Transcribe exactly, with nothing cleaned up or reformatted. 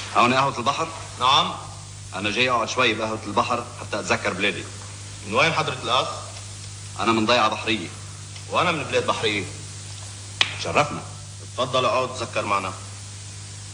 هون قهوة البحر؟ نعم. أنا جاي أقعد شوي بقهوة البحر حتى أتذكر بلادي. من وين حضرة الأخ؟ أنا من ضيعة بحرية. وأنا من بلاد بحرية. شرفنا. اتفضل اقعد تذكر معنا.